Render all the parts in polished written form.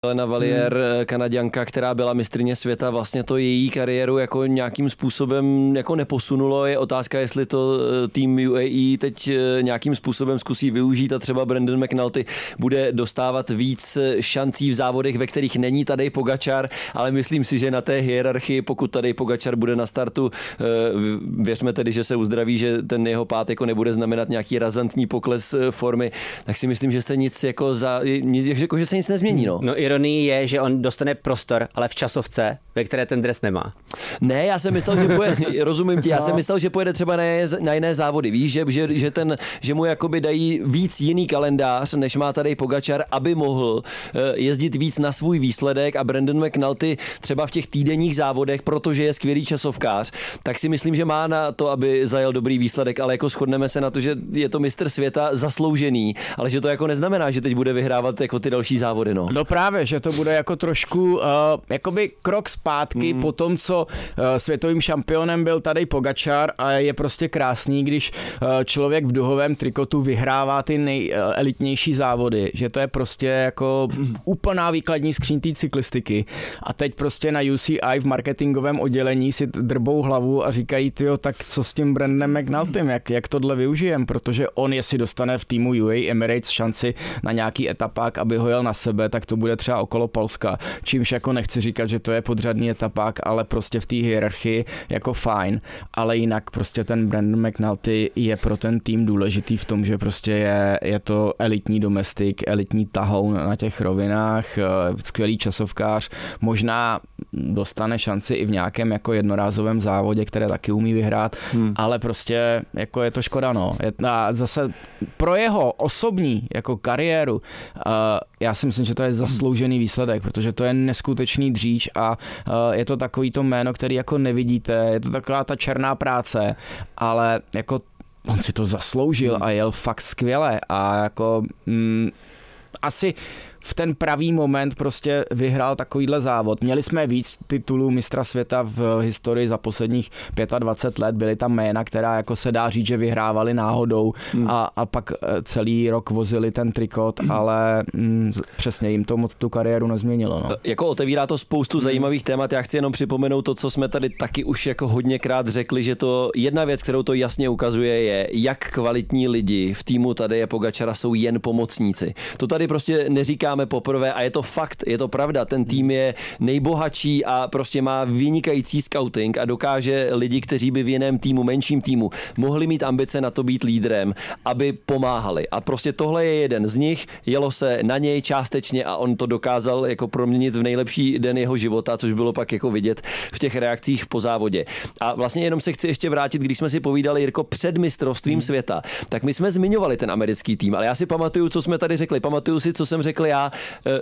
Elena Valier, Kanaďanka, která byla mistryně světa, vlastně to její kariéru jako nějakým způsobem jako neposunulo. Je otázka, jestli to tým UAE teď nějakým způsobem zkusí využít a třeba Brandon McNulty bude dostávat víc šancí v závodech, ve kterých není Tadej Pogačar, ale myslím si, že na té hierarchii, pokud Tadej Pogačar bude na startu, věřme tedy, že se uzdraví, že ten jeho pád jako nebude znamenat nějaký razantní pokles formy, tak si myslím, že se nic jako že se nic nezmění. No ironie je, že on dostane prostor, ale v časovce, ve které ten dres nemá. Ne, já jsem myslel, že pojede, rozumím ti, já jsem myslel, že pojede třeba na jiné závody, víš, že mu jakoby dají víc jiný kalendář, než má Tadej Pogačar, aby mohl jezdit víc na svůj výsledek a Brandon McNulty třeba v těch týdenních závodech, protože je skvělý časovkář, tak si myslím, že má na to, aby zajel dobrý výsledek, ale jako shodneme se na to, že je to mistr světa zasloužený, ale že to jako neznamená, že teď bude vyhrávat jako ty další závody, no. No právě, že to bude jako trošku jakoby krok zpátky po tom, co světovým šampionem byl Tadej Pogačar a je prostě krásný, když člověk v duhovém trikotu vyhrává ty nejelitnější závody, že to je prostě jako úplná výkladní skříň té cyklistiky a teď prostě na UCI v marketingovém oddělení si drbou hlavu a říkají, tyjo, tak co s tím Brandonem McNultym, jak tohle využijem, protože on jestli dostane v týmu UAE Emirates šanci na nějaký etapák, aby ho jel na sebe, tak to bude třeba okolo Polska, čímž jako nechci říkat, že to je podřadný etapák, ale prostě v té hierarchii jako fajn, ale jinak prostě ten Brandon McNulty je pro ten tým důležitý v tom, že prostě je to elitní domestik, elitní tahoun na těch rovinách, skvělý časovkář, možná dostane šanci i v nějakém jako jednorázovém závodě, které taky umí vyhrát, ale prostě jako je to škoda, no. A zase pro jeho osobní jako kariéru já si myslím, že to je zasloužený výsledek, protože to je neskutečný dříč a je to takový to jméno, který jako nevidíte, je to taková ta černá práce, ale jako on si to zasloužil a jel fakt skvěle a jako asi v ten pravý moment prostě vyhrál takovýhle závod. Měli jsme víc titulů mistra světa v historii za posledních 25 let, byly tam jména, která jako se dá říct, že vyhrávali náhodou a pak celý rok vozili ten trikot, ale přesně jim to moc tu kariéru nezměnilo. No. Jako otevírá to spoustu zajímavých témat, já chci jenom připomenout to, co jsme tady taky už jako hodněkrát řekli, že to jedna věc, kterou to jasně ukazuje, je, jak kvalitní lidi v týmu Tadeje Pogačara jsou jen pomocníci. To tady prostě neříkáme poprvé a je to fakt, je to pravda, ten tým je nejbohatší a prostě má vynikající scouting a dokáže lidi, kteří by v jiném týmu, menším týmu, mohli mít ambice na to být lídrem, aby pomáhali. A prostě tohle je jeden z nich, jelo se na něj částečně a on to dokázal jako proměnit v nejlepší den jeho života, což bylo pak jako vidět v těch reakcích po závodě. A vlastně jenom se chci ještě vrátit, když jsme si povídali, Jirko, před mistrovstvím světa, tak my jsme zmiňovali ten americký tým, ale já si pamatuju, co jsme tady řekli, pamatuju si, co jsem řekl já,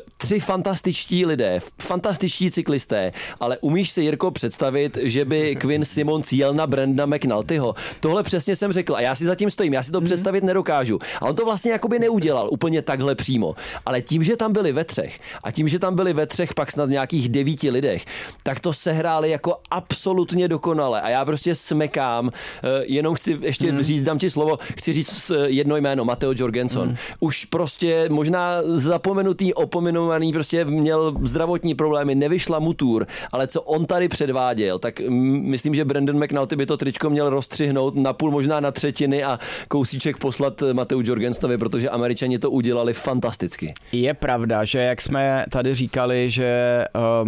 3 fantastičtí lidé, fantastičtí cyklisté, ale umíš si, Jirko, představit, že by Quinn Simmons jel na Brandona McNultyho? Tohle přesně jsem řekl a já si zatím stojím, já si to představit nedokážu. A on to vlastně jakoby neudělal úplně takhle přímo. Ale tím, že tam byli ve 3 a tím, že tam byli ve 3 pak snad nějakých 9 lidech, tak to sehráli jako absolutně dokonale. A já prostě smekám, jenom chci ještě říct, dám ti slovo, chci říct jedno jméno, Matteo Jorgenson. Už prostě možná zapomenutý, opomenovaný, prostě měl zdravotní problémy, nevyšla mu tour, ale co on tady předváděl, tak myslím, že Brandon McNulty by to tričko měl rozstřihnout na půl, možná na třetiny a kousíček poslat Matteu Jorgensonovi, protože Američani to udělali fantasticky. Je pravda, že jak jsme tady říkali, že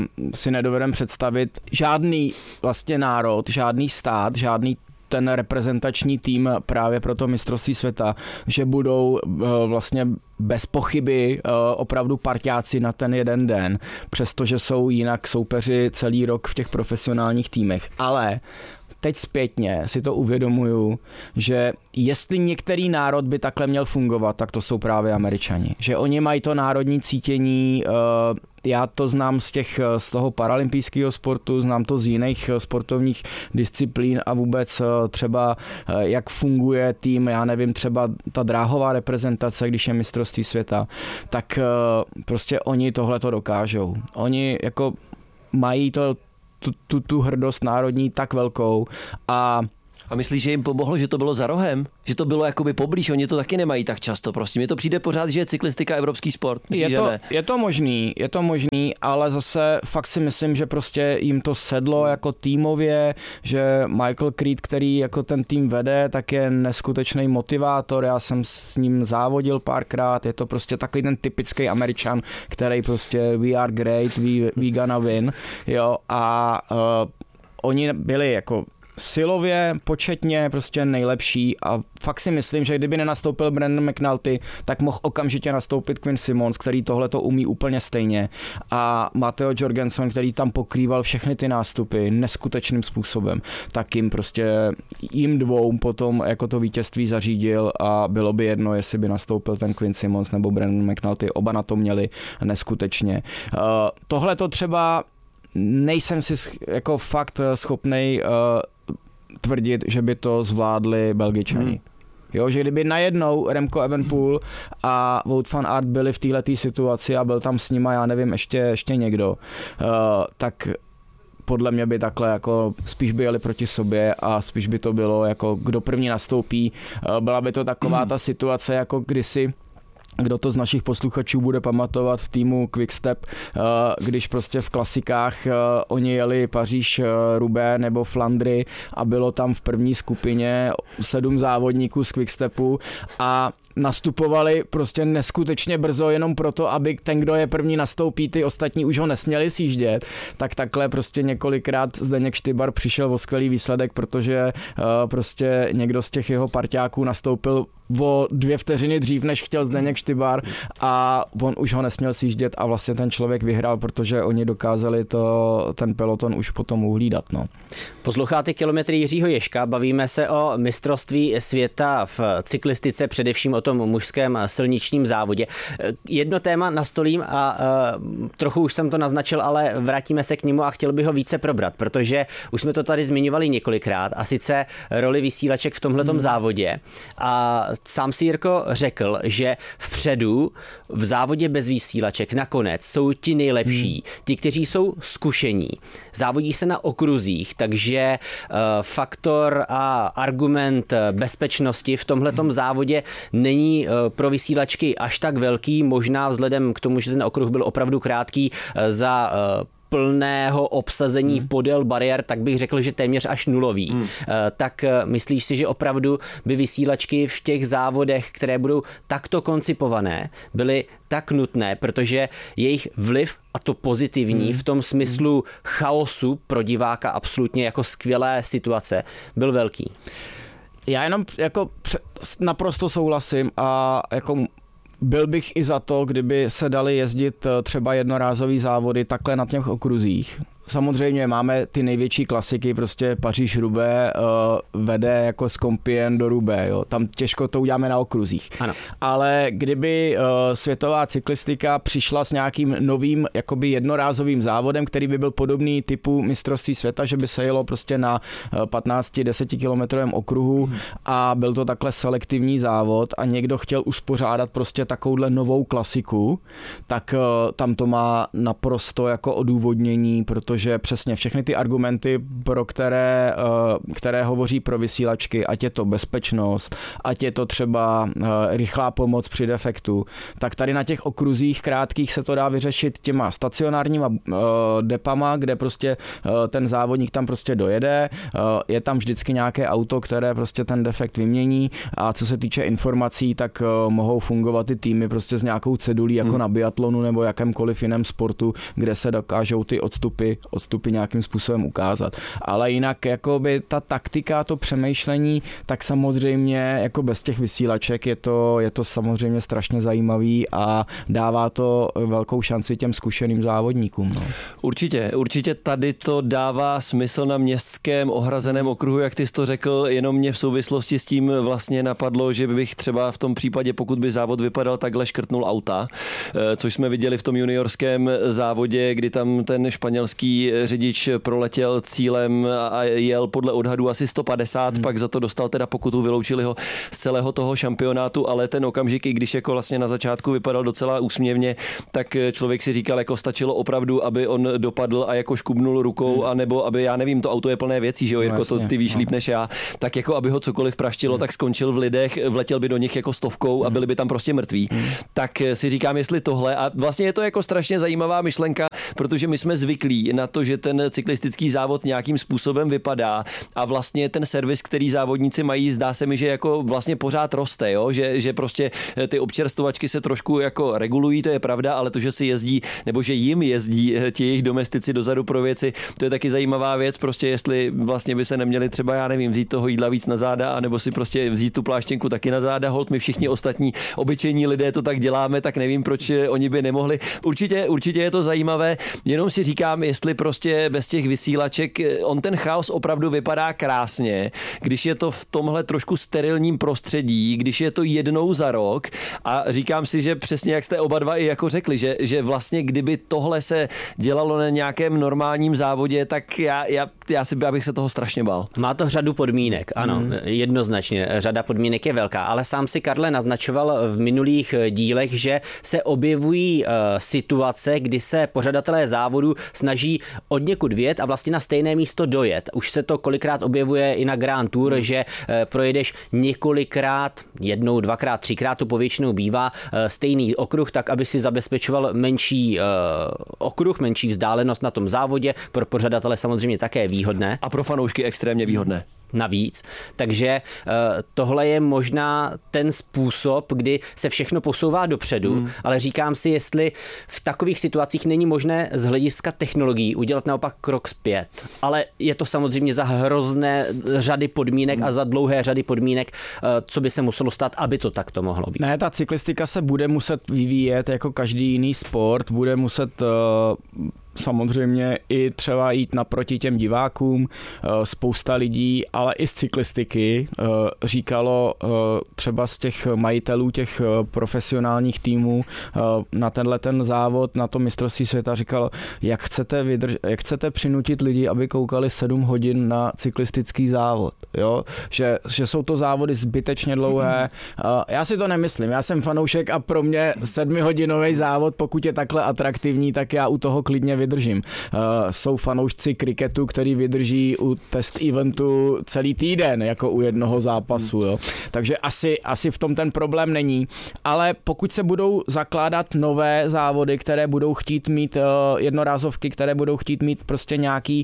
si nedovedeme představit žádný vlastně národ, žádný stát, žádný ten reprezentační tým právě pro to mistrovství světa, že budou vlastně bez pochyby opravdu parťáci na ten jeden den, přestože jsou jinak soupeři celý rok v těch profesionálních týmech. Ale teď zpětně si to uvědomuju, že jestli některý národ by takhle měl fungovat, tak to jsou právě Američani. Že oni mají to národní cítění, já to znám z toho paralympijského sportu, znám to z jiných sportovních disciplín a vůbec třeba jak funguje tým, já nevím, třeba ta dráhová reprezentace, když je mistrovství světa, tak prostě oni tohle to dokážou. Oni jako mají tu hrdost národní tak velkou a A myslíš, že jim pomohlo, že to bylo za rohem? Že to bylo jakoby poblíž, oni to taky nemají tak často prostě. Mně to přijde pořád, že je cyklistika evropský sport. Myslíš, je to možný, ale zase fakt si myslím, že prostě jim to sedlo jako týmově, že Michael Creed, který jako ten tým vede, tak je neskutečný motivátor, já jsem s ním závodil párkrát, je to prostě takový ten typický Američan, který prostě we are great, we gonna win, jo, a oni byli jako silově, početně prostě nejlepší a fakt si myslím, že kdyby nenastoupil Brandon McNulty, tak mohl okamžitě nastoupit Quinn Simmons, který tohle to umí úplně stejně, a Matteo Jorgensen, který tam pokrýval všechny ty nástupy neskutečným způsobem, tak jim dvou potom jako to vítězství zařídil a bylo by jedno, jestli by nastoupil ten Quinn Simmons nebo Brandon McNulty, oba na to měli neskutečně. Tohle to třeba nejsem si jako fakt schopnej tvrdit, že by to zvládli Belgičani. Jo, že kdyby najednou Remco Evenepoel a Wout van Aert byli v této situaci a byl tam s nima, já nevím, ještě někdo, tak podle mě by takhle jako spíš by jeli proti sobě a spíš by to bylo jako kdo první nastoupí. Byla by to taková ta situace jako kdysi, kdo to z našich posluchačů bude pamatovat v týmu Quickstep, když prostě v klasikách oni jeli Paříž-Roubaix nebo Flandry a bylo tam v první skupině 7 závodníků z Quickstepu a nastupovali prostě neskutečně brzo jenom proto, aby ten, kdo je první nastoupí, ty ostatní už ho nesměli sjíždět, tak takhle prostě několikrát Zdeněk Štybar přišel o skvělý výsledek, protože prostě někdo z těch jeho parťáků nastoupil o 2 vteřiny dřív, než chtěl Zdeněk Štybar a on už ho nesměl sjíždět a vlastně ten člověk vyhrál, protože oni dokázali ten peloton už potom uhlídat. No. Posloucháte Kilometry Jiřího Ježka, bavíme se o mistrovství světa v cyklistice, především o tom mužském silničním závodě. Jedno téma nastolím a trochu už jsem to naznačil, ale vrátíme se k němu a chtěl bych ho více probrat, protože už jsme to tady zmiňovali několikrát a sice roli vysílaček v tomhletom závodě. A sám si Jirko řekl, že vpředu v závodě bez vysílaček nakonec jsou ti nejlepší, ti, kteří jsou zkušení. Závodí se na okruzích, takže faktor a argument bezpečnosti v tomhletom závodě není pro vysílačky až tak velký, možná vzhledem k tomu, že ten okruh byl opravdu krátký za plného obsazení podél bariér, tak bych řekl, že téměř až nulový. Tak myslíš si, že opravdu by vysílačky v těch závodech, které budou takto koncipované, byly tak nutné, protože jejich vliv, a to pozitivní, v tom smyslu chaosu pro diváka absolutně jako skvělé situace, byl velký? Já jenom jako naprosto souhlasím a jako byl bych i za to, kdyby se dali jezdit třeba jednorázový závody takhle na těch okruzích. Samozřejmě máme ty největší klasiky, prostě Paříž-Roubaix vede jako z Compiègne do Roubaix, jo. Tam těžko to uděláme na okruzích. Ano. Ale kdyby světová cyklistika přišla s nějakým novým jakoby jednorázovým závodem, který by byl podobný typu mistrovství světa, že by se jelo prostě na 15-10 kilometrovém okruhu a byl to takhle selektivní závod a někdo chtěl uspořádat prostě takovouhle novou klasiku, tak tam to má naprosto jako odůvodnění, protože přesně všechny ty argumenty, pro které hovoří pro vysílačky, ať je to bezpečnost, ať je to třeba rychlá pomoc při defektu, tak tady na těch okruzích krátkých se to dá vyřešit těma stacionárníma depama, kde prostě ten závodník tam prostě dojede, je tam vždycky nějaké auto, které prostě ten defekt vymění a co se týče informací, tak mohou fungovat ty týmy prostě s nějakou cedulí jako na biatlonu nebo jakémkoliv jiném sportu, kde se dokážou ty odstupy nějakým způsobem ukázat. Ale jinak jakoby ta taktika, to přemýšlení, tak samozřejmě jako bez těch vysílaček je to samozřejmě strašně zajímavý a dává to velkou šanci těm zkušeným závodníkům. No. Určitě tady to dává smysl na městském ohrazeném okruhu, jak ty jsi to řekl, jenom mě v souvislosti s tím vlastně napadlo, že bych třeba v tom případě, pokud by závod vypadal takhle, škrtnul auta, což jsme viděli v tom juniorském závodě, kdy tam ten španělský německý řidič proletěl cílem a jel podle odhadu asi 150, pak za to dostal teda pokutu, vyloučili ho z celého toho šampionátu, ale ten okamžik, i když jako vlastně na začátku vypadal docela úsměvně, tak člověk si říkal, jako stačilo opravdu, aby on dopadl a jako škubnul rukou, anebo aby, já nevím, to auto je plné věcí, že jo, Jirko, to ty víš líp než já, tak jako aby ho cokoliv praštilo, tak skončil v lidech, vletěl by do nich jako stovkou a byli by tam prostě mrtví. Tak si říkám, jestli tohle, a vlastně je to jako strašně zajímavá myšlenka, protože my jsme zvyklí na to, že ten cyklistický závod nějakým způsobem vypadá a vlastně ten servis, který závodníci mají, zdá se mi, že jako vlastně pořád roste, jo? Že prostě ty občerstvovačky se trošku jako regulují, to je pravda, ale to, že si jezdí, nebo že jim jezdí ti jejich domestici dozadu pro věci, to je taky zajímavá věc, prostě jestli vlastně by se neměli třeba, já nevím, vzít toho jídla víc na záda, anebo si prostě vzít tu pláštěnku taky na záda, holt my všichni ostatní obyčejní lidé to tak děláme, tak nevím, proč oni by nemohli. Určitě je to zajímavé, jenom si říkám, jestli prostě bez těch vysílaček, on ten chaos opravdu vypadá krásně, když je to v tomhle trošku sterilním prostředí, když je to jednou za rok a říkám si, že přesně jak jste oba dva i jako řekli, že vlastně kdyby tohle se dělalo na nějakém normálním závodě, tak já bych se toho strašně bál. Má to řadu podmínek, ano, jednoznačně, řada podmínek je velká, ale sám si, Karle, naznačoval v minulých dílech, že se objevují situace, kdy se pořadatelé závodu snaží odněkud vjet a vlastně na stejné místo dojet. Už se to kolikrát objevuje i na Grand Tour, že projedeš několikrát, jednou, dvakrát, třikrát, to povětšinou bývá stejný okruh, tak aby si zabezpečoval menší okruh, menší vzdálenost na tom závodě, pro pořadatele samozřejmě také výhodné. A pro fanoušky extrémně výhodné. Navíc. Takže tohle je možná ten způsob, kdy se všechno posouvá dopředu, ale říkám si, jestli v takových situacích není možné z hlediska technologií udělat naopak krok zpět. Ale je to samozřejmě za hrozné řady podmínek a za dlouhé řady podmínek, co by se muselo stát, aby to takto mohlo být. Ne, ta cyklistika se bude muset vyvíjet jako každý jiný sport, bude muset samozřejmě i třeba jít naproti těm divákům. Spousta lidí, ale i z cyklistiky říkalo třeba z těch majitelů těch profesionálních týmů na tenhle ten závod, na to mistrovství světa říkalo, jak chcete přinutit lidi, aby koukali 7 hodin na cyklistický závod. Jo? Že jsou to závody zbytečně dlouhé. Já si to nemyslím. Já jsem fanoušek a pro mě 7hodinový závod, pokud je takhle atraktivní, tak já u toho klidně vydržím. Jsou fanoušci kriketu, který vydrží u test eventu celý týden, jako u jednoho zápasu. Jo. Takže asi v tom ten problém není. Ale pokud se budou zakládat nové závody, které budou chtít mít jednorázovky, které budou chtít mít prostě nějaký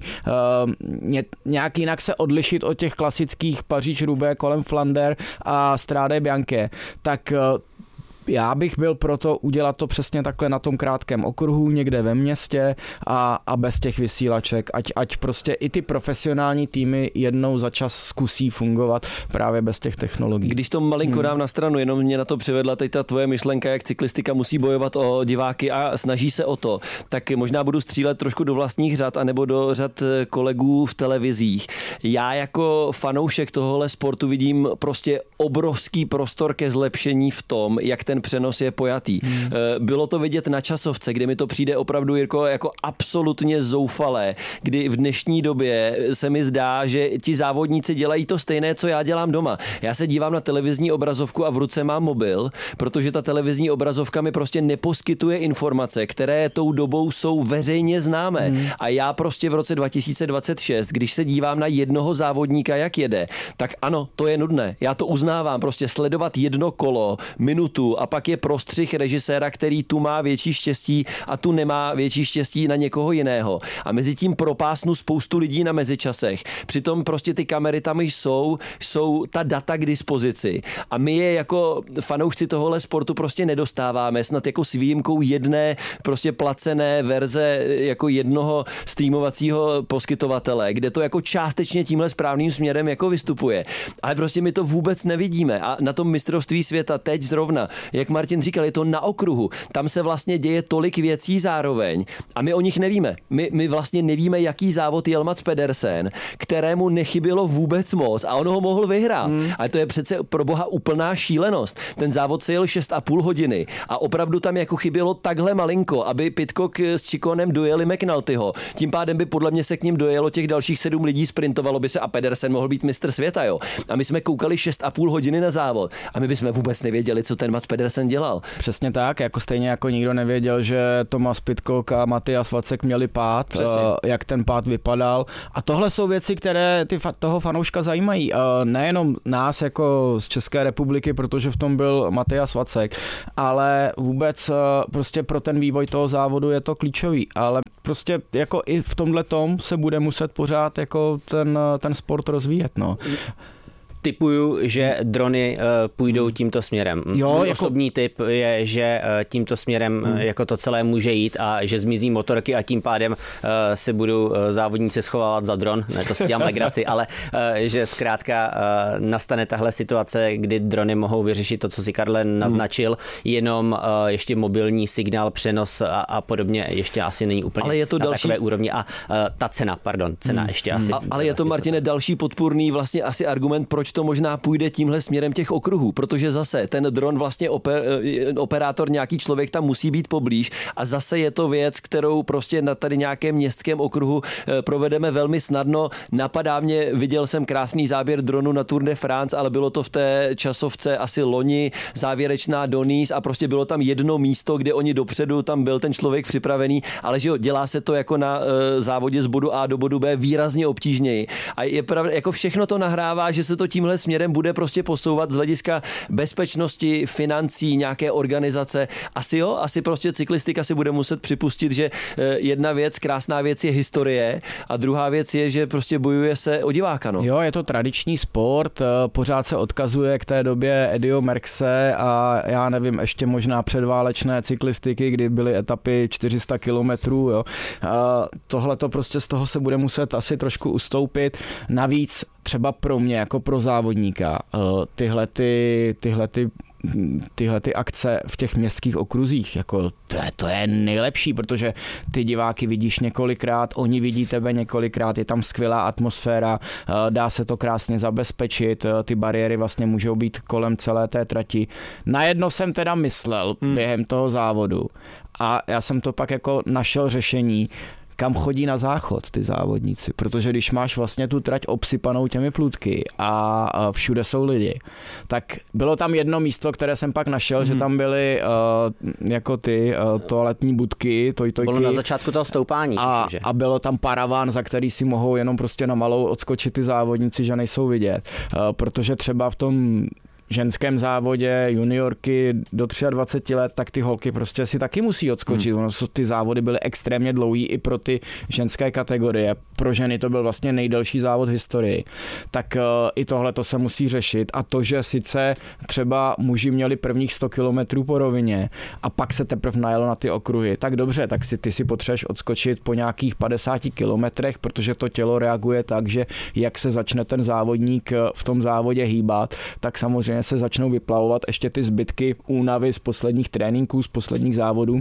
jinak se odlišit od těch klasických Paříž-Roubaix kolem Flander a Strade Bianche, tak já bych byl proto udělat to přesně takhle na tom krátkém okruhu, někde ve městě a bez těch vysílaček, ať prostě i ty profesionální týmy jednou za čas zkusí fungovat právě bez těch technologií. Když to malinko dám na stranu, jenom mě na to přivedla teď ta tvoje myšlenka, jak cyklistika musí bojovat o diváky a snaží se o to, tak možná budu střílet trošku do vlastních řad anebo do řad kolegů v televizích. Já jako fanoušek tohohle sportu vidím prostě obrovský prostor ke zlepšení v tom, jak ten přenos je pojatý. Bylo to vidět na časovce, kde mi to přijde opravdu, Jirko, jako absolutně zoufalé, kdy v dnešní době se mi zdá, že ti závodníci dělají to stejné, co já dělám doma. Já se dívám na televizní obrazovku a v ruce mám mobil, protože ta televizní obrazovka mi prostě neposkytuje informace, které tou dobou jsou veřejně známé. A já prostě v roce 2026, když se dívám na jednoho závodníka, jak jede, tak ano, to je nudné. Já to uznávám, prostě sledovat jedno kolo, minutu a pak je prostřih režiséra, který tu má větší štěstí a tu nemá větší štěstí na někoho jiného. A mezi tím propásnu spoustu lidí na mezičasech. Přitom prostě ty kamery tam jsou ta data k dispozici. A my je jako fanoušci tohohle sportu prostě nedostáváme, snad jako s výjimkou jedné prostě placené verze jako jednoho streamovacího poskytovatele, kde to jako částečně tímhle správným směrem jako vystupuje. Ale prostě my to vůbec nevidíme. A na tom mistrovství světa teď zrovna jak Martin říkal, je to na okruhu. Tam se vlastně děje tolik věcí zároveň a my o nich nevíme. My vlastně nevíme, jaký závod jel Mats Pedersen, kterému nechybělo vůbec moc a on ho mohl vyhrát. A to je přece pro boha úplná šílenost. Ten závod se jel 6,5 hodiny a opravdu tam jako chybělo takhle malinko, aby Pidcock s Chikonem dojeli McNultyho. Tím pádem by podle mě se k ním dojelo těch dalších 7 lidí, sprintovalo by se a Pedersen mohl být mistr světa, jo. A my jsme koukali 6,5 hodiny na závod a my bychom vůbec nevěděli, co ten Mats Pedersen dělal. Přesně tak, jako stejně jako nikdo nevěděl, že Thomas Pidcock a Matthias Vacek měli pád, jak ten pád vypadal. A tohle jsou věci, které toho fanouška zajímají. Nejenom nás jako z České republiky, protože v tom byl Matthias Vacek, ale vůbec prostě pro ten vývoj toho závodu je to klíčový. Ale prostě jako i v tomhletom se bude muset pořád jako ten sport rozvíjet, no. Typuju, že drony půjdou tímto směrem. Můj osobní tip je, že tímto směrem jako to celé může jít a že zmizí motorky a tím pádem se budou závodníci schovávat za dron. Ne, to si dělám legraci, ale že zkrátka nastane tahle situace, kdy drony mohou vyřešit to, co si Karle naznačil, jenom ještě mobilní signál, přenos a podobně ještě asi není úplně ale je to na takové úrovni. A ta cena ještě asi. Ale je to, Martine, další podpůrný vlastně asi argument, proč to možná půjde tímhle směrem těch okruhů, protože zase ten dron vlastně operátor, nějaký člověk tam musí být poblíž a zase je to věc, kterou prostě na tady nějakém městském okruhu provedeme velmi snadno. Napadá mě, viděl jsem krásný záběr dronu na Tour de France, ale bylo to v té časovce asi loni, závěrečná do Nice a prostě bylo tam jedno místo, kde oni dopředu, tam byl ten člověk připravený, ale že jo, dělá se to jako na závodě z bodu A do bodu B výrazně obtížněji. A je pravda, jako všechno to nahrává, že se to tímhle směrem bude prostě posouvat z hlediska bezpečnosti, financí, nějaké organizace. Asi prostě cyklistika si bude muset připustit, že jedna věc, krásná věc je historie a druhá věc je, že prostě bojuje se o diváka. No. Jo, je to tradiční sport, pořád se odkazuje k té době Eddieho Merckxe a já nevím, ještě možná předválečné cyklistiky, kdy byly etapy 400 kilometrů. Tohle to prostě z toho se bude muset asi trošku ustoupit. Navíc třeba pro mě, jako pro závodníka, tyhle akce v těch městských okruzích, jako to je nejlepší, protože ty diváky vidíš několikrát, oni vidí tebe několikrát, je tam skvělá atmosféra, dá se to krásně zabezpečit, ty bariéry vlastně můžou být kolem celé té trati. Najednou jsem teda myslel během toho závodu a já jsem to pak jako našel řešení, kam chodí na záchod ty závodníci, protože když máš vlastně tu trať obsypanou těmi plůtky a všude jsou lidi, tak bylo tam jedno místo, které jsem pak našel, že tam byly jako ty toaletní budky, bylo na začátku toho stoupání. A bylo tam paraván, za který si mohou jenom prostě na malou odskočit ty závodníci, že nejsou vidět, protože třeba v tom ženském závodě juniorky do 23 let, tak ty holky prostě si taky musí odskočit. Ty závody byly extrémně dlouhý i pro ty ženské kategorie. Pro ženy to byl vlastně nejdelší závod v historii. Tak i tohle to se musí řešit. A to, že sice třeba muži měli prvních 100 kilometrů po rovině a pak se teprve najelo na ty okruhy, tak dobře, tak ty si potřebuješ odskočit po nějakých 50 kilometrech, protože to tělo reaguje tak, že jak se začne ten závodník v tom závodě hýbat, tak samozřejmě se začnou vyplavovat ještě ty zbytky únavy z posledních tréninků, z posledních závodů.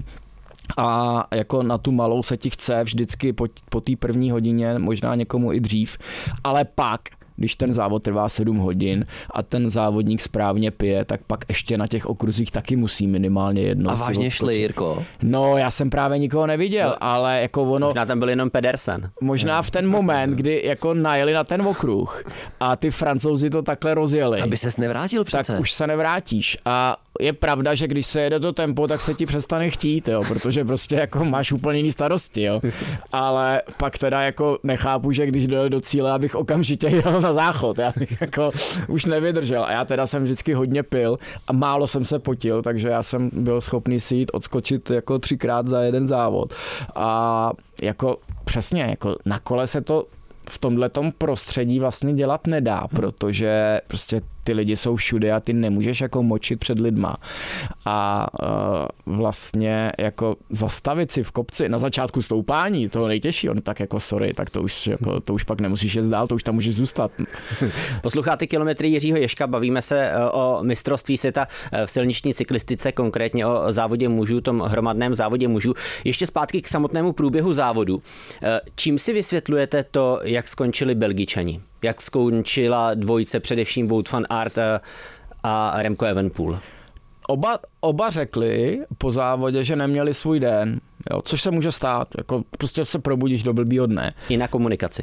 A jako na tu malou se ti chce vždycky po té první hodině, možná někomu i dřív, ale pak když ten závod trvá 7 hodin a ten závodník správně pije, tak pak ještě na těch okruzích taky musí minimálně jednou. A vážně šli, Jirko? No, já jsem právě nikoho neviděl, ale jako ono... Možná tam byl jenom Pedersen. Možná v ten moment, kdy jako najeli na ten okruh a ty Francouzi to takhle rozjeli. Aby ses nevrátil přece. Tak už se nevrátíš a je pravda, že když se jede to tempo, tak se ti přestane chtít, jo, protože prostě jako máš úplně jiný starosti, jo. Ale pak teda jako nechápu, že když dojel do cíle, abych okamžitě jel na záchod, já bych jako už nevydržel a já teda jsem vždycky hodně pil a málo jsem se potil, takže já jsem byl schopný si jít odskočit jako 3krát za jeden závod a jako přesně, jako na kole se to v tomhletom prostředí vlastně dělat nedá, protože prostě ty lidi jsou všude a ty nemůžeš jako močit před lidma. A vlastně jako zastavit si v kopci na začátku stoupání, toho nejtěžší, on tak jako sorry, tak to už pak nemusíš jet dál, to už tam můžeš zůstat. Posloucháte Kilometry Jiřího Ježka, bavíme se o mistrovství světa v silniční cyklistice, konkrétně o závodě mužů, tom hromadném závodě mužů. Ještě zpátky k samotnému průběhu závodu. Čím si vysvětlujete to, jak skončili Belgičani? Jak skončila dvojice, především Wout van Aert a Remco Evenepoel? Oba řekli po závodě, že neměli svůj den, jo, což se může stát, jako prostě se probudíš do blbýho dne. I na komunikaci.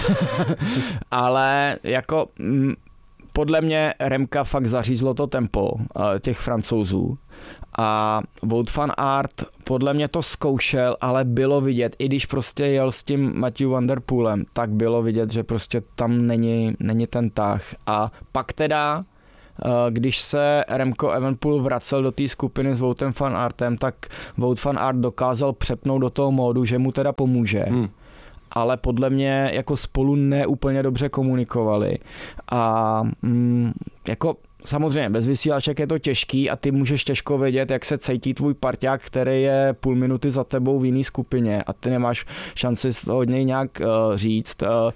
Ale jako podle mě Remka fakt zařízlo to tempo těch Francouzů a Wout van Aert podle mě to zkoušel, ale bylo vidět, i když prostě jel s tím Mathieu van der Poelem, tak bylo vidět, že prostě tam není ten tah. A pak teda když se Remco Evenepoel vracel do té skupiny s Woutem van Aertem, tak Wout van Aert dokázal přepnout do toho módu, že mu teda pomůže. Ale podle mě jako spolu neúplně dobře komunikovali. A jako samozřejmě bez vysílaček je to těžký a ty můžeš těžko vědět, jak se cítí tvůj parťák, který je půl minuty za tebou v jiný skupině a ty nemáš šanci od něj nějak říct.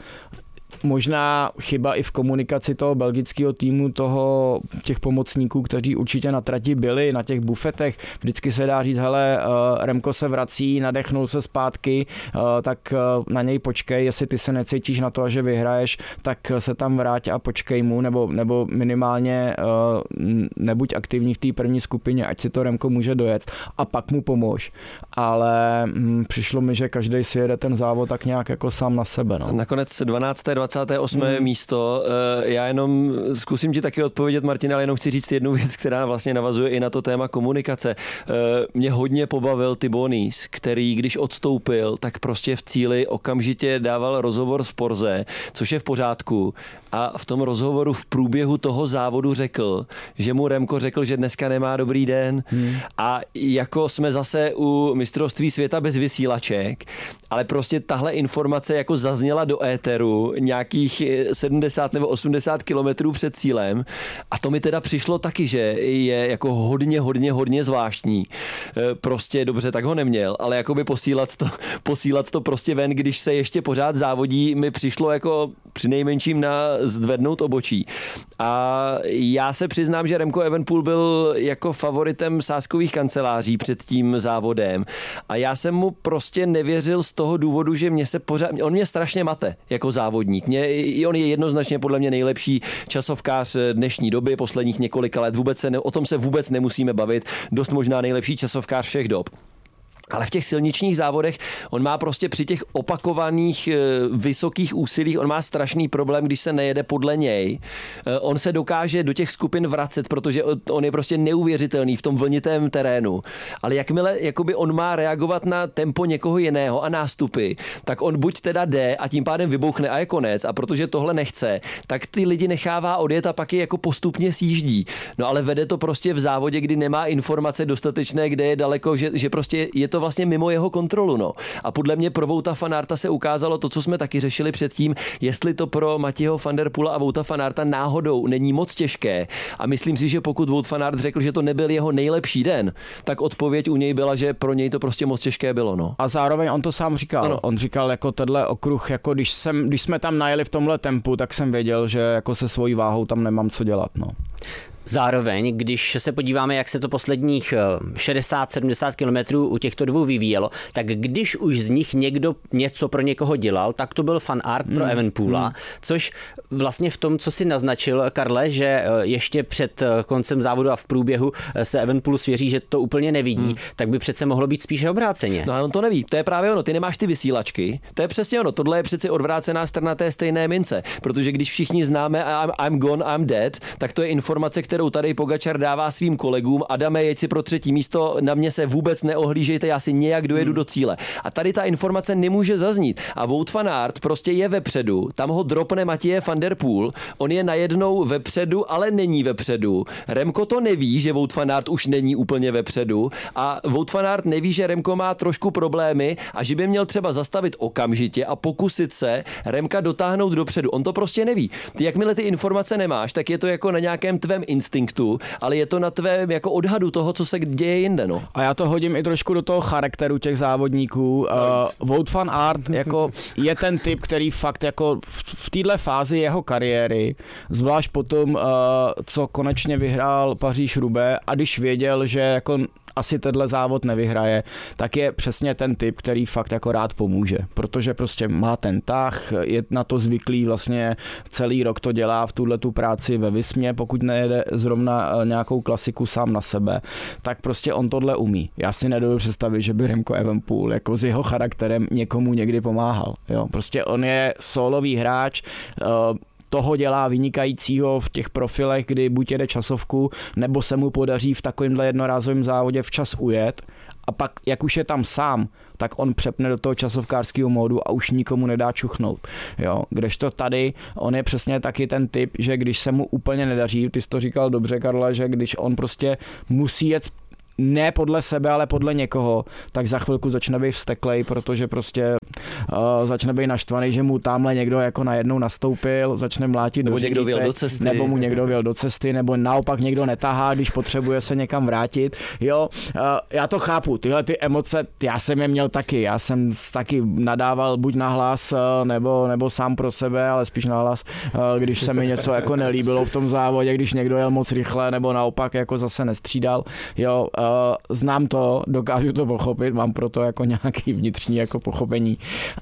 Možná chyba i v komunikaci toho belgického týmu, těch pomocníků, kteří určitě na trati byli, na těch bufetech. Vždycky se dá říct, hele, Remko se vrací, nadechnul se zpátky, tak na něj počkej, jestli ty se necítíš na to, že vyhraješ, tak se tam vrať a počkej mu, nebo minimálně nebuď aktivní v té první skupině, ať si to Remko může dojet a pak mu pomož. Ale přišlo mi, že každý si jede ten závod tak nějak jako sám na sebe. No. Nakonec 12. 28. místo. Já jenom zkusím ti taky odpovědět, Martin, ale jenom chci říct jednu věc, která vlastně navazuje i na to téma komunikace. Mě hodně pobavil Thibaut Nice, který když odstoupil, tak prostě v cíli okamžitě dával rozhovor z Porze, což je v pořádku. A v tom rozhovoru v průběhu toho závodu řekl, že mu Remko řekl, že dneska nemá dobrý den. A jako jsme zase u mistrovství světa bez vysílaček, ale prostě tahle informace jako zazněla do éteru nějakých 70 nebo 80 kilometrů před cílem a to mi teda přišlo taky, že je jako hodně zvláštní. Prostě dobře, tak ho neměl, ale jakoby posílat to prostě ven, když se ještě pořád závodí, mi přišlo jako přinejmenším na zdvednout obočí. A já se přiznám, že Remco Evenepoel byl jako favoritem sázkových kanceláří před tím závodem a já jsem mu prostě nevěřil z toho důvodu, že on mě strašně mate jako závodník. On je jednoznačně podle mě nejlepší časovkář dnešní doby, posledních několika let. O tom se vůbec nemusíme bavit. Dost možná nejlepší časovkář všech dob. Ale v těch silničních závodech on má prostě při těch opakovaných vysokých úsilích, on má strašný problém, když se nejede podle něj. On se dokáže do těch skupin vracet, protože on je prostě neuvěřitelný v tom vlnitém terénu. Ale jakmile jakoby on má reagovat na tempo někoho jiného a nástupy, tak on buď teda jde a tím pádem vybouchne a je konec. A protože tohle nechce, tak ty lidi nechává odjet a pak je jako postupně sjíždí. No ale vede to prostě v závodě, kdy nemá informace dostatečné, kde je daleko, že prostě je to vlastně mimo jeho kontrolu, no. A podle mě pro Wouta van Aerta se ukázalo to, co jsme taky řešili předtím, jestli to pro Mathieu van der Poela a Wouta van Aerta náhodou není moc těžké. A myslím si, že pokud Wout van Aert řekl, že to nebyl jeho nejlepší den, tak odpověď u něj byla, že pro něj to prostě moc těžké bylo, no. A zároveň on to sám říkal. Ano. On říkal jako tenhle okruh, jako když jsme tam najeli v tomhle tempu, tak jsem věděl, že jako se svojí váhou tam nemám co dělat, no. Zároveň, když se podíváme, jak se to posledních 60-70 kilometrů u těchto dvou vyvíjelo, tak když už z nich někdo něco pro někoho dělal, tak to byl Van Aert pro Evenepoela, což vlastně v tom, co si naznačil, Karle, že ještě před koncem závodu a v průběhu se Evenepoelu svěří, že to úplně nevidí, tak by přece mohlo být spíše obráceně. No ale on to neví, to je právě ono, ty nemáš ty vysílačky, to je přesně ono, tohle je přeci odvrácená strana té stejné mince, protože když všichni známe I'm gone, I'm dead, tak to je informace, informace, kterou tady Pogačar dává svým kolegům: Adame, jeď si pro 3. místo, na mě se vůbec neohlížejte, já si nějak dojedu do cíle. A tady ta informace nemůže zaznít. A Wout van Aert prostě je vepředu, tam ho dropne Mathieu van der Poel, on je najednou vepředu, ale není vepředu. Remko to neví, že Wout van Aert už není úplně vepředu a Wout van Aert neví, že Remko má trošku problémy a že by měl třeba zastavit okamžitě a pokusit se Remka dotáhnout dopředu. On to prostě neví. Ty, jakmile ty informace nemáš, tak je to jako na nějakém tvém instinktu, ale je to na tvém jako odhadu toho, co se děje jinde. No. A já to hodím i trošku do toho charakteru těch závodníků. Wout van Aert jako je ten typ, který fakt jako v téhle fázi jeho kariéry, zvlášť potom, co konečně vyhrál Paříž-Roubaix a když věděl, že jako asi tenhle závod nevyhraje, tak je přesně ten typ, který fakt jako rád pomůže, protože prostě má ten tah, je na to zvyklý, vlastně celý rok to dělá v tuhletu práci ve Vismě, pokud nejede zrovna nějakou klasiku sám na sebe, tak prostě on tohle umí. Já si nedovedu představit, že by Remco Evenepoel jako s jeho charakterem někomu někdy pomáhal. Jo, prostě on je sólový hráč, toho dělá vynikajícího v těch profilech, kdy buď jede časovku, nebo se mu podaří v takovémhle jednorázovém závodě včas ujet a pak, jak už je tam sám, tak on přepne do toho časovkářského módu a už nikomu nedá čuchnout. Jo, kdežto tady, on je přesně taky ten typ, že když se mu úplně nedaří, ty jsi to říkal dobře, Karle, že když on prostě musí jet ne podle sebe, ale podle někoho, tak za chvilku začne být vzteklej, protože prostě začne být naštvaný, že mu tamhle někdo jako najednou nastoupil, začne mlátit nebo do někdo vjel do cesty. Nebo mu někdo vjel do cesty, nebo naopak někdo netahá, když potřebuje se někam vrátit. Jo, já to chápu, tyhle ty emoce, já jsem je měl taky, já jsem taky nadával buď nahlas, nebo sám pro sebe, ale spíš nahlas, když se mi něco jako nelíbilo v tom závodě, když někdo jel moc rychle, nebo naopak jako zase nestřídal. Jo, znám to, dokážu to pochopit, mám pro to jako nějaký vnitřní jako pochopení,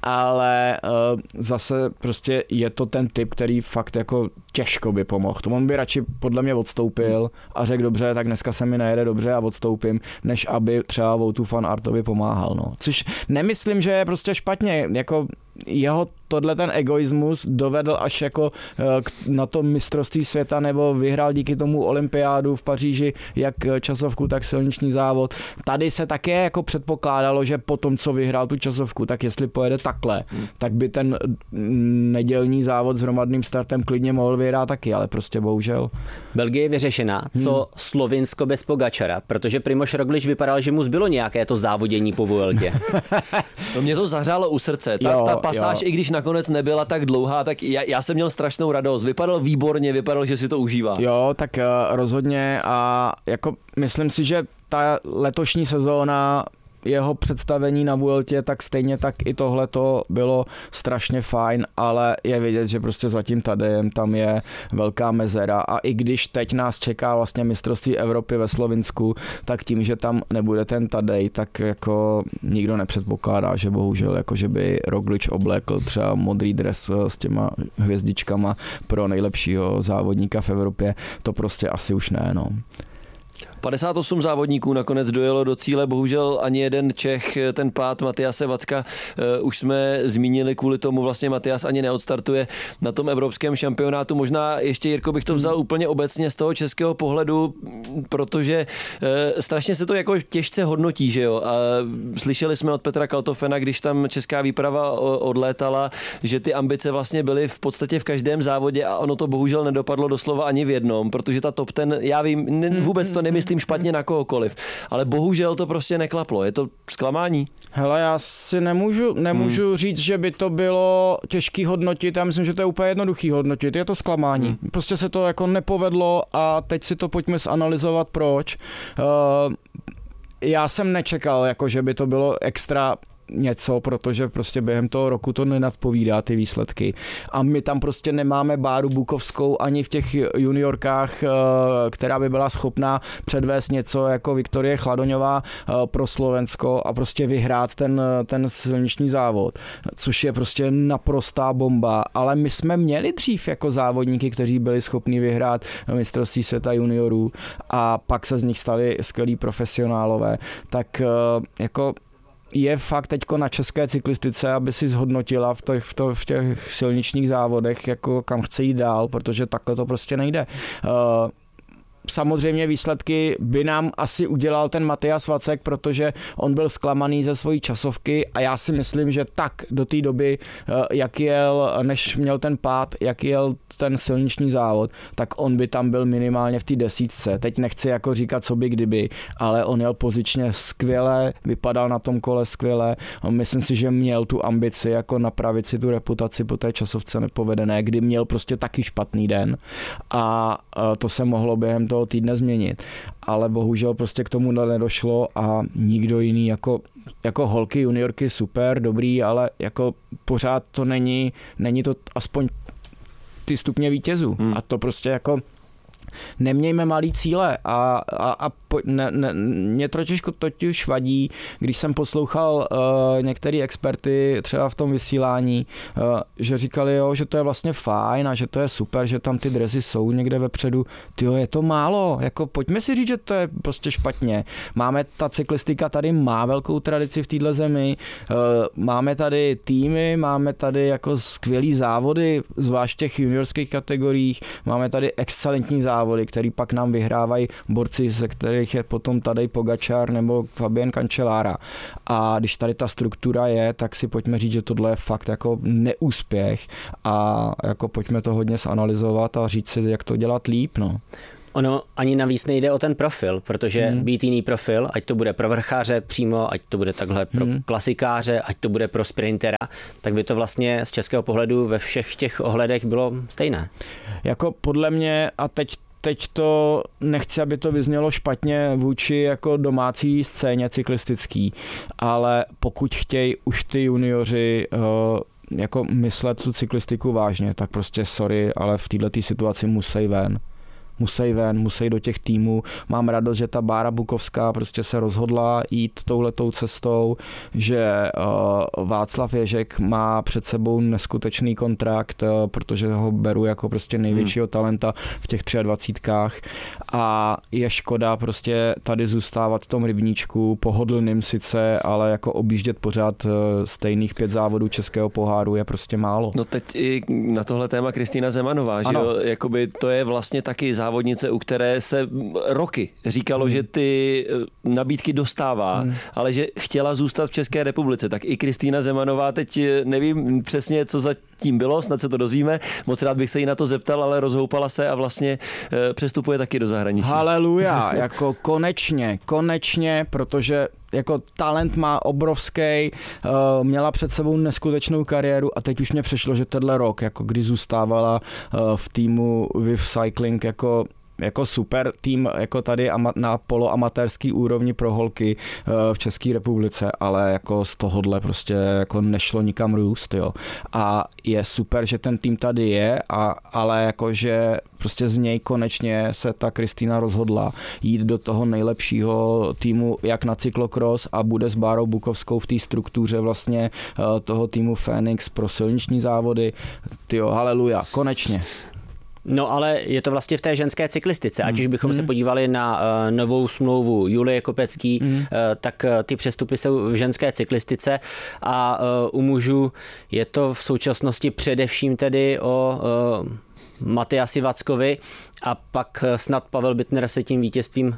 ale zase prostě je to ten typ, který fakt jako těžko by pomohl. On by radši podle mě odstoupil a řekl dobře, tak dneska se mi nejede dobře a odstoupím, než aby třeba Woutu van Aertovi pomáhal. No. Což nemyslím, že je prostě špatně, jako jeho tohle ten egoismus dovedl až jako na to mistrovství světa nebo vyhrál díky tomu olympiádu v Paříži, jak časovku, tak silniční závod. Tady se také jako předpokládalo, že po tom, co vyhrál tu časovku, tak jestli pojede takhle, tak by ten nedělní závod s hromadným startem klidně mohl vyhrát taky, ale prostě bohužel. Belgie je vyřešená. Co Slovinsko bez Pogačara? Protože Primož Roglič vypadal, že mu zbylo nějaké to závodění po Vueltě. To mě to zahřálo u srdce. Ta pasáž, i když nakonec nebyla tak dlouhá, tak já jsem měl strašnou radost. Vypadal výborně, vypadal, že si to užívá. Jo, tak rozhodně a jako myslím si, že ta letošní sezóna jeho představení na Vueltě, tak stejně tak i tohle to bylo strašně fajn, ale je vidět, že prostě za tím Tadejem tam je velká mezera a i když teď nás čeká vlastně mistrovství Evropy ve Slovinsku, tak tím, že tam nebude ten Tadej, tak jako nikdo nepředpokládá, že bohužel jako že by Roglič oblékl třeba modrý dres s těma hvězdičkama pro nejlepšího závodníka v Evropě, to prostě asi už ne, no. 58 závodníků nakonec dojelo do cíle, bohužel ani jeden Čech, ten pád Matyase Vacka, už jsme zmínili, kvůli tomu vlastně Matyas ani neodstartuje na tom evropském šampionátu. Možná ještě, Jirko, bych to vzal úplně obecně z toho českého pohledu, protože strašně se to jako těžce hodnotí, že jo. A slyšeli jsme od Petra Kaltofena, když tam česká výprava odlétala, že ty ambice vlastně byly v podstatě v každém závodě a ono to bohužel nedopadlo doslova ani v jednom, protože ta top ten, já vím, vůbec to nemyslím špatně na kohokoliv, ale bohužel to prostě neklaplo. Je to zklamání? Hele, já si nemůžu říct, že by to bylo těžký hodnotit. Já myslím, že to je úplně jednoduchý hodnotit. Je to zklamání. Prostě se to jako nepovedlo a teď si to pojďme zanalyzovat, proč. Já jsem nečekal, jako že by to bylo extra něco, protože prostě během toho roku to nenadpovídá ty výsledky. A my tam prostě nemáme Báru Bukovskou ani v těch juniorkách, která by byla schopná předvést něco jako Viktorie Chladoňová pro Slovensko a prostě vyhrát ten silniční závod, což je prostě naprostá bomba. Ale my jsme měli dřív jako závodníky, kteří byli schopni vyhrát mistrovství světa juniorů a pak se z nich stali skvělí profesionálové. Tak jako je fakt teďko na české cyklistice, aby si zhodnotila v těch silničních závodech, jako kam chce jít dál, protože takhle to prostě nejde. samozřejmě výsledky by nám asi udělal ten Matyáš Vacek, protože on byl zklamaný ze svojí časovky a já si myslím, že tak do té doby, jak jel, než měl ten pád, jak jel ten silniční závod, tak on by tam byl minimálně v té desítce. Teď nechci jako říkat, co by kdyby, ale on jel pozičně skvěle, vypadal na tom kole skvěle. Myslím si, že měl tu ambici jako napravit si tu reputaci po té časovce nepovedené, kdy měl prostě taky špatný den a to se mohlo během toho týdne změnit. Ale bohužel prostě k tomu nedošlo a nikdo jiný jako holky, juniorky super, dobrý, ale jako pořád to není to aspoň ty stupně vítězů. A to prostě jako nemějme malý cíle mě trošičku totiž vadí, když jsem poslouchal některé experty třeba v tom vysílání, že říkali, jo, že to je vlastně fajn a že to je super, že tam ty dresy jsou někde vepředu. Tyjo, je to málo, jako pojďme si říct, že to je prostě špatně. Ta cyklistika tady má velkou tradici v téhle zemi, máme tady týmy, máme tady jako skvělý závody, zvlášť v těch juniorských kategoriích, máme tady excelentní závody, který pak nám vyhrávají borci, ze kterých je potom Tadej Pogačar nebo Fabian Cancellara. A když tady ta struktura je, tak si pojďme říct, že tohle je fakt jako neúspěch a jako pojďme to hodně zanalyzovat a říct si, jak to dělat líp, no. Ono ani navíc nejde o ten profil, protože být jiný profil, ať to bude pro vrcháře přímo, ať to bude takhle pro klasikáře, ať to bude pro sprintera, tak by to vlastně z českého pohledu ve všech těch ohledech bylo stejné. Jako podle mě, a teď to nechci, aby to vyznělo špatně vůči jako domácí scéně cyklistický, ale pokud chtějí už ty junioři jako myslet tu cyklistiku vážně, tak prostě sorry, ale v této situaci musí do těch týmů. Mám radost, že ta Bára Bukovská prostě se rozhodla jít touhletou cestou, že Václav Ježek má před sebou neskutečný kontrakt, protože ho beru jako prostě největšího talenta v těch 23 a je škoda prostě tady zůstávat v tom rybníčku, pohodlným sice, ale jako objíždět pořád stejných 5 závodů českého poháru je prostě málo. No teď i na tohle téma Kristýna Zemanová, že jo, jakoby to je vlastně taky závodnice, u které se roky říkalo, že ty nabídky dostává, ale že chtěla zůstat v České republice. Tak i Kristýna Zemanová, teď nevím přesně, co za tím bylo, snad se to dozvíme. Moc rád bych se jí na to zeptal, ale rozhoupala se a vlastně přestupuje taky do zahraničí. Haleluja, jako konečně, protože jako talent má obrovský, měla před sebou neskutečnou kariéru a teď už mě přešlo, že tenhle rok, jako kdy zůstávala v týmu Viv Cycling jako super tým, jako tady na poloamatérský úrovni pro holky v České republice, ale jako z tohohle prostě jako nešlo nikam růst, jo. A je super, že ten tým tady je, ale jakože prostě z něj konečně se ta Kristýna rozhodla jít do toho nejlepšího týmu, jak na cyklokros a bude s Bárou Bukovskou v té struktuře vlastně toho týmu Phoenix pro silniční závody. Tyjo, haleluja, konečně. No ale je to vlastně v té ženské cyklistice. Ať už bychom se podívali na novou smlouvu Julie Kopecký, tak ty přestupy jsou v ženské cyklistice a u mužů je to v současnosti především tedy o Matyáši Vackovi a pak snad Pavel Bittner se tím vítězstvím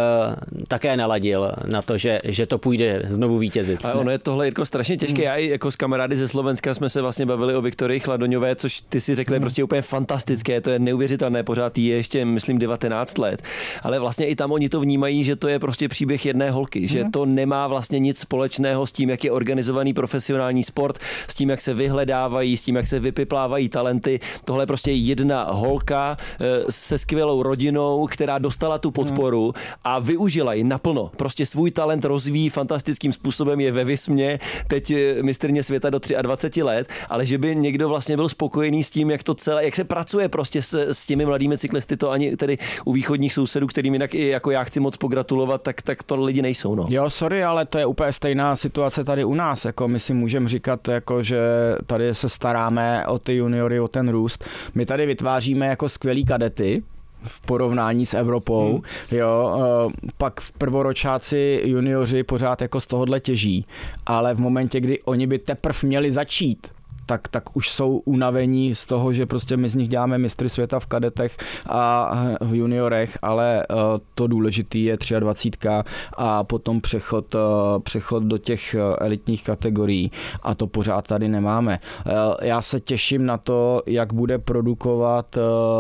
také naladil na to, že to půjde znovu vítězit. A ono je tohle, Jirko, strašně těžké. Já i jako s kamarády ze Slovenska jsme se vlastně bavili o Viktorii Chladoňové, což ty si řekli prostě úplně fantastické, to je neuvěřitelné, pořád jí je ještě, myslím, 19 let, ale vlastně i tam oni to vnímají, že to je prostě příběh jedné holky, že to nemá vlastně nic společného s tím, jak je organizovaný profesionální sport, s tím, jak se vyhledávají, s tím, jak se vypiplávají talenty. Tohle je prostě jedna holka se skvělou rodinou, která dostala tu podporu a využila ji naplno. Prostě svůj talent rozvíjí fantastickým způsobem, je ve Vismě, teď mistryně světa do 23 let, ale že by někdo vlastně byl spokojený s tím, jak to celé, jak se pracuje prostě s těmi mladými cyklisty, to ani tedy u východních sousedů, kterým jinak i jako já chci moc pogratulovat, tak to lidi nejsou. No. Jo, sorry, ale to je úplně stejná situace tady u nás. Jako my si můžeme říkat, jako, že tady se staráme o ty juniory, o ten růst. My tady vytváříme jako skvělý kadety v porovnání s Evropou, jo, pak v prvoročáci junioři pořád jako z tohohle těží, ale v momentě, kdy oni by teprv měli začít, tak už jsou unavení z toho, že prostě my z nich děláme mistry světa v kadetech a v juniorech, ale to důležitý je 23 a potom přechod do těch elitních kategorií a to pořád tady nemáme. Já se těším na to, jak bude produkovat